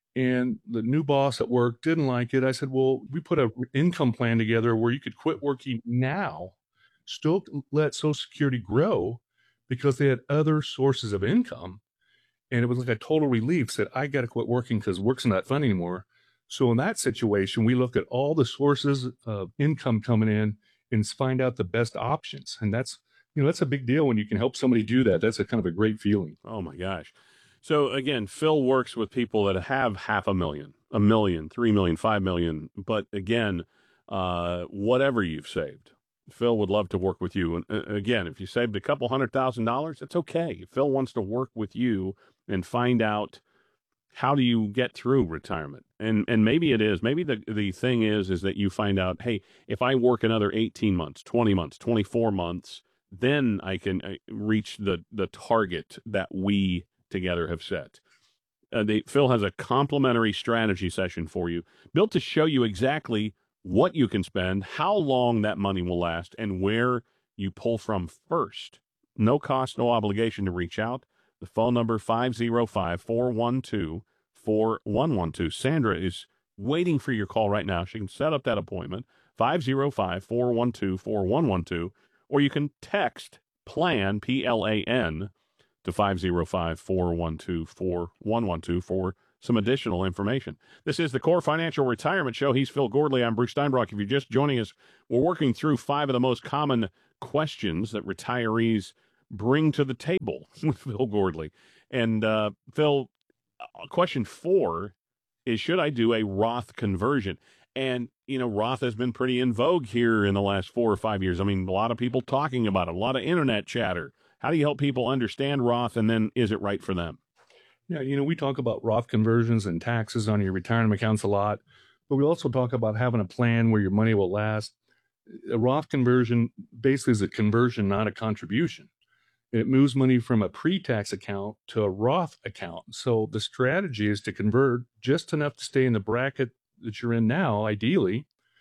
and the new boss at work didn't like it. I said, well, we put an income plan together where you could quit working now, still let Social Security grow because they had other sources of income. And it was like a total relief. Said, I got to quit working because work's not fun anymore. So in that situation, we look at all the sources of income coming in and find out the best options. And that's, you know, that's a big deal when you can help somebody do that. That's a kind of a great feeling. Oh my gosh. So again, Phil works with people that have half a million, a million, three million, five million. But again, uh, whatever you've saved, Phil would love to work with you. And uh, again, if you saved a couple hundred thousand dollars, it's okay. Phil wants to work with you and find out, how do you get through retirement? And and maybe it is, maybe the, the thing is, is that you find out, hey, if I work another eighteen months, twenty months, twenty-four months, then I can reach the, the target that we together have set. Uh, they, Phil has a complimentary strategy session for you, built to show you exactly what you can spend, how long that money will last, and where you pull from first. No cost, no obligation to reach out. The phone number, five oh five, four one two, four one one two. Sandra is waiting for your call right now. She can set up that appointment, five oh five, four one two, four one one two, or you can text PLAN, P L A N, to five oh five, four one two, four one one two for some additional information. This is the Core Financial Retirement Show. He's Phil Gordley. I'm Bruce Steinbrock. If you're just joining us, we're working through five of the most common questions that retirees bring to the table with Phil Gordley. And uh, Phil, question four is, should I do a Roth conversion? And, you know, Roth has been pretty in vogue here in the last four or five years. I mean, a lot of people talking about it, a lot of internet chatter. How do you help people understand Roth, and then is it right for them? Yeah, you know, we talk about Roth conversions and taxes on your retirement accounts a lot, but we also talk about having a plan where your money will last. A Roth conversion basically is a conversion, not a contribution. It moves money from a pre-tax account to a Roth account. So the strategy is to convert just enough to stay in the bracket that you're in now, ideally,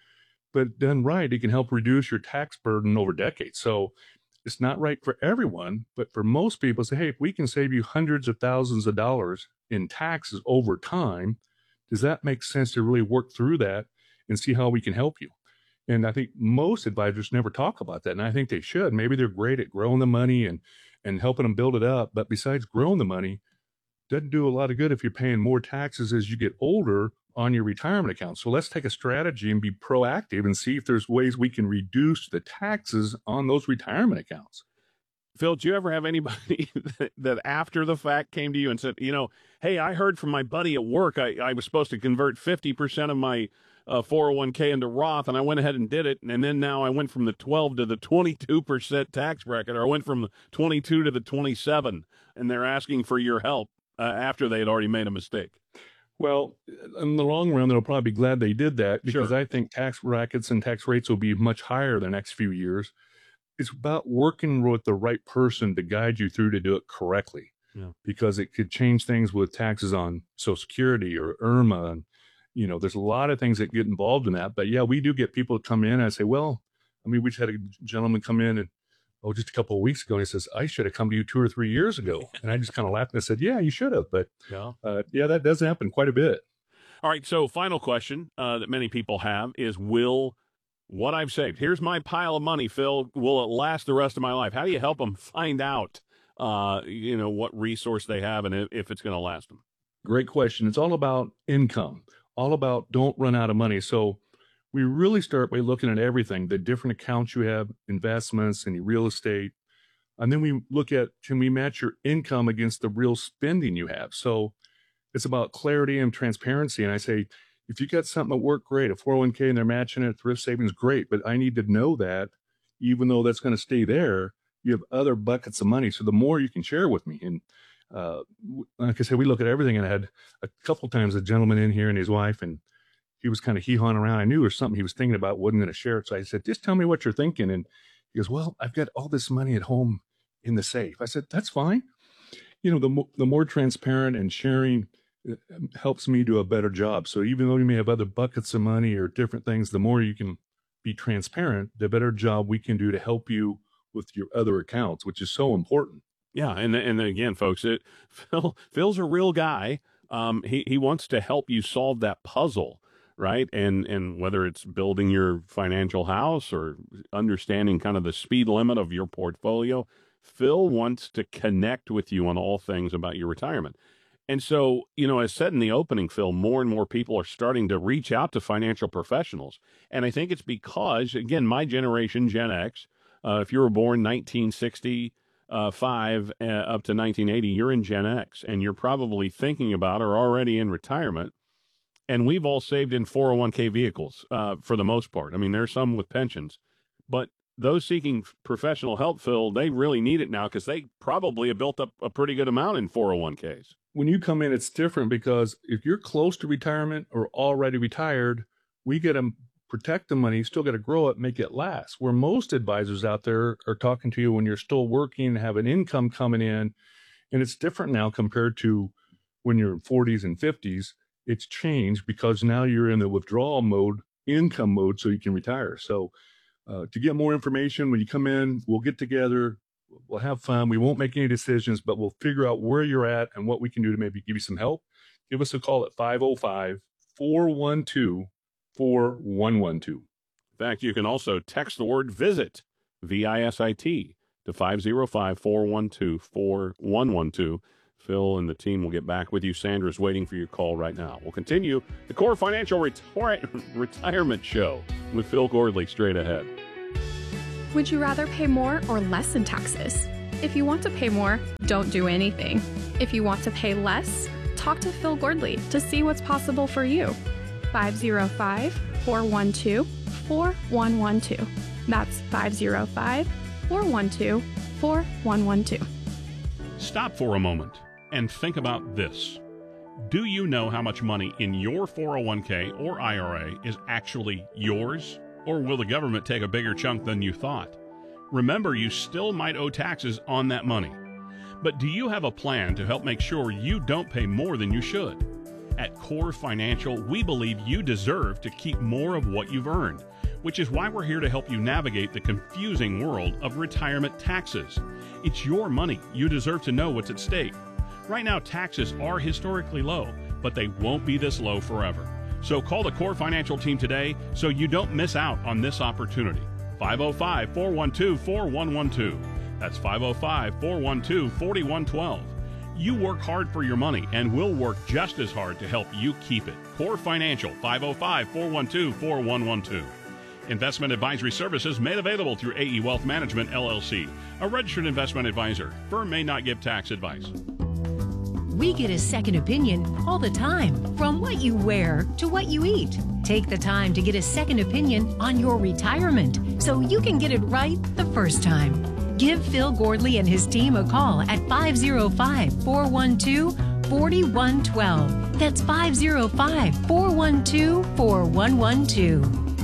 but done right, it can help reduce your tax burden over decades. So it's not right for everyone, but for most people, say, hey, if we can save you hundreds of thousands of dollars in taxes over time, does that make sense to really work through that and see how we can help you? And I think most advisors never talk about that. And I think they should. Maybe they're great at growing the money and, and helping them build it up. But besides growing the money, doesn't do a lot of good if you're paying more taxes as you get older on your retirement account. So let's take a strategy and be proactive and see if there's ways we can reduce the taxes on those retirement accounts. Phil, do you ever have anybody that, that after the fact came to you and said, you know, hey, I heard from my buddy at work, I, I was supposed to convert fifty percent of my uh, four oh one k into Roth, and I went ahead and did it, and then now I went from the twelve to the twenty-two percent tax bracket, or I went from the twenty-two to the twenty-seven, and they're asking for your help uh, after they had already made a mistake? Well, in the long run, they'll probably be glad they did that, because Sure. I think tax brackets and tax rates will be much higher the next few years. It's about working with the right person to guide you through to do it correctly, Yeah. because it could change things with taxes on Social Security or I R M A. And, you know, there's a lot of things that get involved in that. But yeah, we do get people to come in and I say, well, I mean, we just had a gentleman come in and, oh, just a couple of weeks ago, and he says, I should have come to you two or three years ago. And I just kind of laughed and I said, yeah, you should have. But Yeah. uh, yeah, that does happen quite a bit. All right, so final question uh, that many people have is, will what I've saved, here's my pile of money, Phil, will it last the rest of my life? How do you help them find out, uh, you know, what resource they have and if, if it's going to last them? Great question. It's all about income, all about don't run out of money. So we really start by looking at everything, the different accounts you have, investments, any real estate. And then we look at, can we match your income against the real spending you have? So it's about clarity and transparency. And I say, if you got something at work, great, a four oh one k and they're matching it, thrift savings, great. But I need to know that even though that's going to stay there, you have other buckets of money. So the more you can share with me. And uh, like I said, we look at everything. And I had a couple times a gentleman in here and his wife, and he was kind of hee-hawing around. I knew there was something he was thinking about, wasn't going to share it. So I said, just tell me what you're thinking. And he goes, well, I've got all this money at home in the safe. I said, that's fine. You know, the, mo- the more transparent and sharing helps me do a better job. So even though you may have other buckets of money or different things, the more you can be transparent, the better job we can do to help you with your other accounts, which is so important. Yeah, and and again, folks, it, Phil Phil's a real guy. Um, he he wants to help you solve that puzzle, right? And and whether it's building your financial house or understanding kind of the speed limit of your portfolio, Phil wants to connect with you on all things about your retirement. And so, you know, as said in the opening, Phil, more and more people are starting to reach out to financial professionals. And I think it's because, again, my generation, Gen X, uh, if you were born nineteen sixty-five uh, up to nineteen eighty, you're in Gen X, and you're probably thinking about or already in retirement. And we've all saved in four oh one k vehicles uh, for the most part. I mean, there's some with pensions. But those seeking professional help, Phil, they really need it now because they probably have built up a pretty good amount in four oh one k's. When you come in, it's different because if you're close to retirement or already retired, we get to protect the money, you still got to grow it, make it last. Where most advisors out there are talking to you when you're still working, have an income coming in, and it's different now compared to when you're in forties and fifties. It's changed because now you're in the withdrawal mode, income mode, so you can retire. So uh, to get more information, when you come in, we'll get together. We'll have fun. We won't make any decisions, but we'll figure out where you're at and what we can do to maybe give you some help. Give us a call at five oh five, four one two, four one one two. In fact, you can also text the word VISIT, V I S I T, to five oh five, four one two, four one one two. Phil and the team will get back with you. Sandra's waiting for your call right now. We'll continue the Core Financial Retire- Retirement Show with Phil Gordley straight ahead. Would you rather pay more or less in taxes? If you want to pay more, don't do anything. If you want to pay less, talk to Phil Gordley to see what's possible for you. five oh five, four one two, four one one two. That's five oh five, four one two, four one one two. Stop for a moment and think about this. Do you know how much money in your four oh one k or I R A is actually yours? Or will the government take a bigger chunk than you thought? Remember, you still might owe taxes on that money. But do you have a plan to help make sure you don't pay more than you should? At Core Financial, we believe you deserve to keep more of what you've earned, which is why we're here to help you navigate the confusing world of retirement taxes. It's your money. You deserve to know what's at stake. Right now, taxes are historically low, but they won't be this low forever. So call the Core Financial team today so you don't miss out on this opportunity. five oh five, four one two, four one one two. That's five oh five, four one two, four one one two. You work hard for your money, and we'll work just as hard to help you keep it. Core Financial, five oh five, four one two, four one one two. Investment advisory services made available through A E Wealth Management, L L C, a registered investment advisor. Firm may not give tax advice. We get a second opinion all the time, from what you wear to what you eat. Take the time to get a second opinion on your retirement so you can get it right the first time. Give Phil Gordley and his team a call at five oh five, four one two, four one one two. That's five oh five, four one two, four one one two.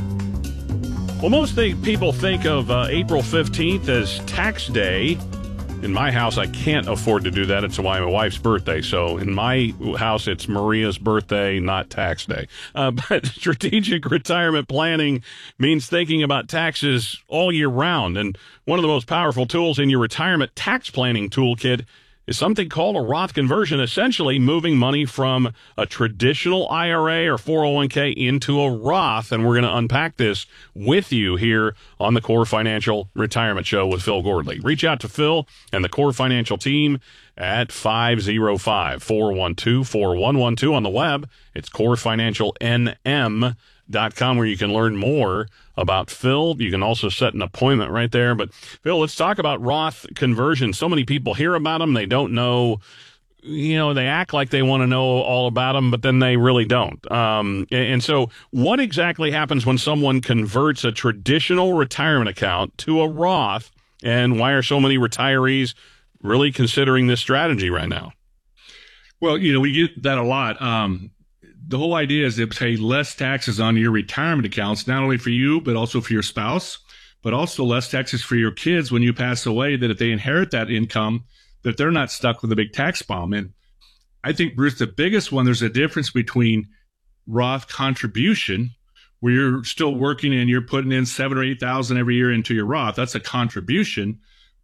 Well, most th- people think of uh, April fifteenth as tax day. In my house, I can't afford to do that. It's my wife's birthday. So in my house, it's Maria's birthday, not tax day. Uh, but strategic retirement planning means thinking about taxes all year round. And one of the most powerful tools in your retirement tax planning toolkit is something called a Roth conversion, essentially moving money from a traditional I R A or four oh one k into a Roth. And we're going to unpack this with you here on the Core Financial Retirement Show with Phil Gordley. Reach out to Phil and the Core Financial team at five oh five, four one two, four one one two. On the web, it's core financial n m dot com, where you can learn more about Phil. You can also set an appointment right there. But Phil, let's talk about Roth conversion. So many people hear about them. They don't know, you know, they act like they want to know all about them, but then they really don't. Um, and so what exactly happens when someone converts a traditional retirement account to a Roth, and why are so many retirees really considering this strategy right now? Well, you know, we get that a lot. Um, The whole idea is to pay less taxes on your retirement accounts, not only for you, but also for your spouse, but also less taxes for your kids when you pass away, that if they inherit that income, that they're not stuck with a big tax bomb. And I think, Bruce, the biggest one, there's a difference between Roth contribution, where you're still working and you're putting in seven or eight thousand every year into your Roth. That's a contribution,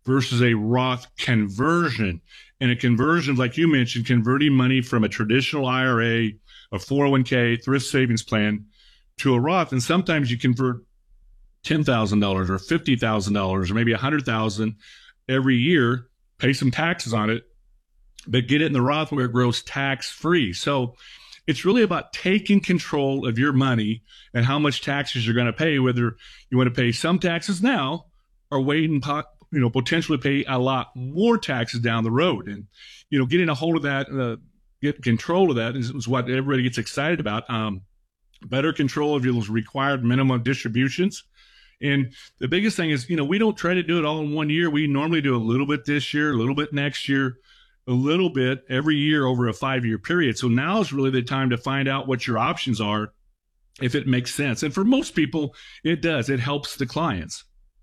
versus a Roth conversion. And a conversion, like you mentioned, converting money from a traditional I R A, a four oh one k, thrift savings plan to a Roth. And sometimes you convert ten thousand dollars or fifty thousand dollars or maybe one hundred thousand dollars every year, pay some taxes on it, but get it in the Roth where it grows tax-free. So it's really about taking control of your money and how much taxes you're going to pay, whether you want to pay some taxes now or wait and po- you know, potentially pay a lot more taxes down the road. And, you know, getting a hold of that, uh, get control of that is, is what everybody gets excited about. Um, better control of your required minimum distributions. And the biggest thing is, you know, we don't try to do it all in one year. We normally do a little bit this year, a little bit next year, a little bit every year over a five-year period. So now is really the time to find out what your options are, if it makes sense. And for most people, it does. It helps the clients.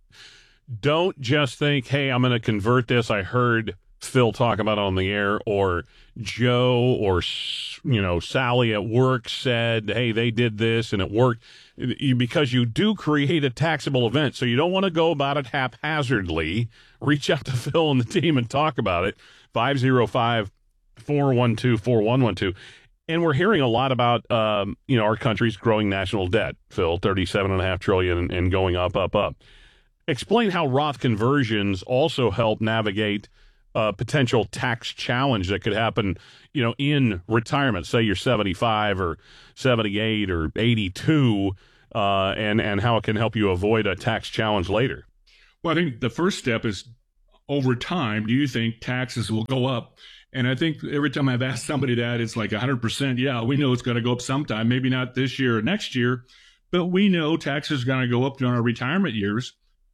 Don't just think, hey, I'm going to convert this. I heard Phil talk about it on the air, or Joe or, you know, Sally at work said, hey, they did this and it worked. Because you do create a taxable event. So you don't want to go about it haphazardly. Reach out to Phil and the team and talk about it. five oh five, four one two, four one one two. And we're hearing a lot about, um, you know, our country's growing national debt, Phil, thirty-seven point five trillion dollars and going up, up, up. Explain how Roth conversions also help navigate a potential tax challenge that could happen, you know, in retirement. Say you're seventy-five or seventy-eight or eighty-two, uh, and, and how it can help you avoid a tax challenge later. Well, I think the first step is, over time, do you think taxes will go up? And I think every time I've asked somebody that, it's like one hundred percent, yeah, we know it's going to go up sometime, maybe not this year or next year, but we know taxes are going to go up during our retirement years.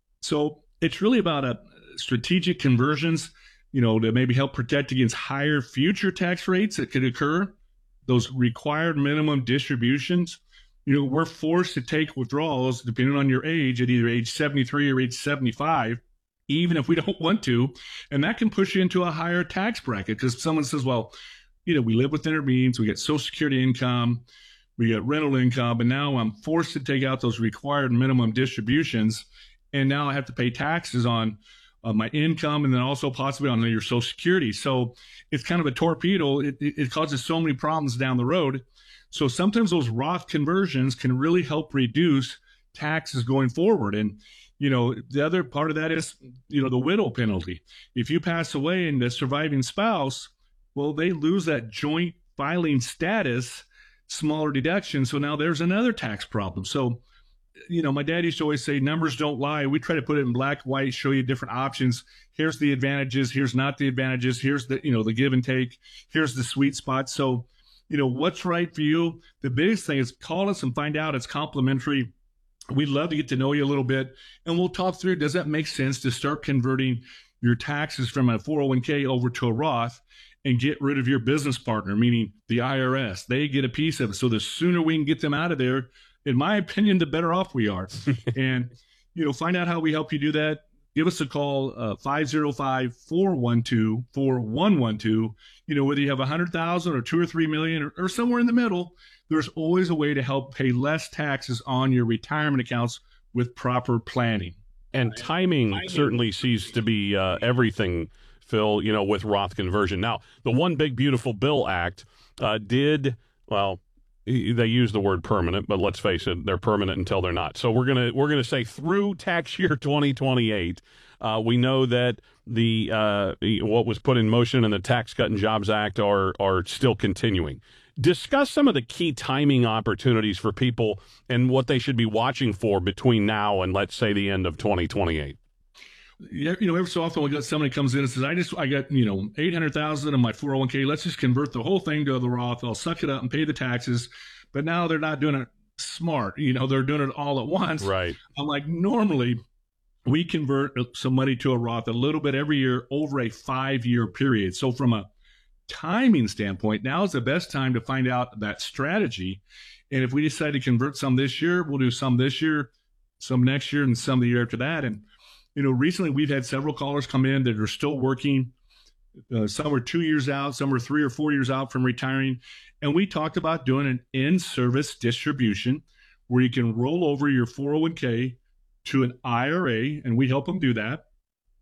So it's really about a strategic conversions, you know, to maybe help protect against higher future tax rates that could occur, those required minimum distributions. You know, we're forced to take withdrawals depending on your age at either age seventy-three or age seventy-five, even if we don't want to. And that can push you into a higher tax bracket because someone says, well, you know, we live within our means, we get Social Security income, we get rental income, and now I'm forced to take out those required minimum distributions. And now I have to pay taxes on uh, my income and then also possibly on your Social Security. So it's kind of a torpedo. It, it, it causes so many problems down the road. So sometimes those Roth conversions can really help reduce taxes going forward. And, you know, the other part of that is, you know, the widow penalty. If you pass away and the surviving spouse, well, they lose that joint filing status, smaller deduction. So now there's another tax problem. So, you know, my dad used to always say, numbers don't lie. We try to put it in black, white, show you different options. Here's the advantages. Here's not the advantages. Here's the, you know, the give and take. Here's the sweet spot. So, you know, what's right for you? The biggest thing is call us and find out. It's complimentary. We'd love to get to know you a little bit, and we'll talk through, does that make sense to start converting your taxes from a four oh one k over to a Roth and get rid of your business partner, meaning the I R S? They get a piece of it. So the sooner we can get them out of there, in my opinion, the better off we are. And, you know, find out how we help you do that. Give us a call, uh, five oh five, four one two, four one one two. You know, whether you have one hundred thousand or two or three million or, or somewhere in the middle, there's always a way to help pay less taxes on your retirement accounts with proper planning. And timing certainly seems to be uh, everything, Phil, you know, with Roth conversion. Now, the One Big Beautiful Bill Act uh, did, well, they use the word permanent, but let's face it, they're permanent until they're not. So we're gonna we're gonna say through tax year twenty twenty-eight, uh, we know that the uh, what was put in motion in the Tax Cut and Jobs Act are are still continuing. Discuss some of the key timing opportunities for people and what they should be watching for between now and, let's say, the end of twenty twenty-eight. Yeah, you know, every so often we got somebody comes in and says, I just, I got, you know, eight hundred thousand in my four oh one k. Let's just convert the whole thing to the Roth. I'll suck it up and pay the taxes. But now they're not doing it smart. You know, they're doing it all at once. Right. I'm like, normally we convert some money to a Roth a little bit every year over a five year period. So from a timing standpoint, now is the best time to find out that strategy. And if we decide to convert some this year, we'll do some this year, some next year, and some the year after that. And you know, recently we've had several callers come in that are still working. Uh, some are two years out, some are three or four years out from retiring. And we talked about doing an in-service distribution where you can roll over your four oh one k to an I R A, and we help them do that.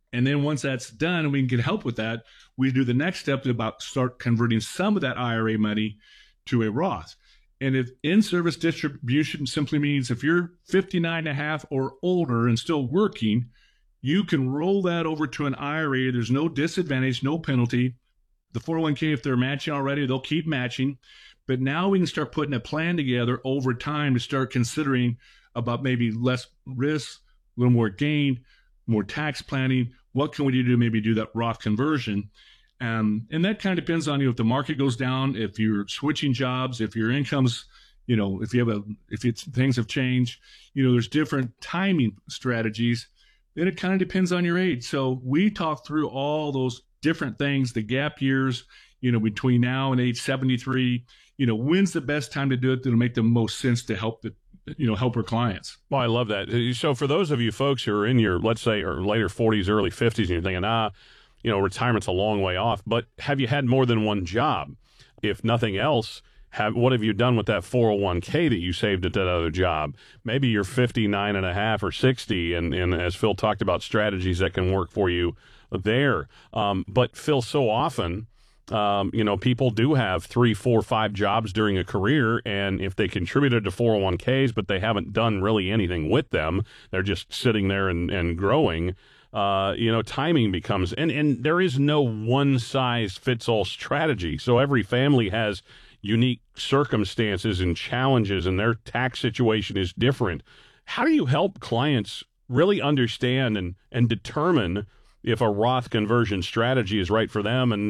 And then once that's done and we can get help with that, we do the next step about start converting some of that I R A money to a Roth. And if in-service distribution simply means if you're fifty-nine and a half or older and still working, you can roll that over to an I R A. There's no disadvantage, no penalty. The four oh one k, if they're matching already, they'll keep matching. But now we can start putting a plan together over time to start considering about maybe less risk, a little more gain, more tax planning. What can we do to maybe do that Roth conversion? Um, and that kind of depends on you if the market goes down, if you're switching jobs, if your income's, you know, if you have a, if it's, things have changed, you know, there's different timing strategies. Then it kind of depends on your age. So we talk through all those different things, the gap years, you know, between now and age seventy-three, you know, when's the best time to do it that'll make the most sense to help the, you know, help our clients. Well, I love that. So for those of you folks who are in your, let's say, or later forties, early fifties, and you're thinking, ah, you know, retirement's a long way off, but have you had more than one job? If nothing else, have, what have you done with that four oh one k that you saved at that other job? Maybe you're fifty-nine and a half or sixty, and, and as Phil talked about, strategies that can work for you there. Um, but Phil, so often, um, you know, people do have three, four, five jobs during a career, and if they contributed to four oh one k's, but they haven't done really anything with them, they're just sitting there and, and growing. Uh, you know, timing becomes, and, and there is no one size fits all strategy. So every family has unique circumstances and challenges, and their tax situation is different. How do you help clients really understand and, and determine if a Roth conversion strategy is right for them? And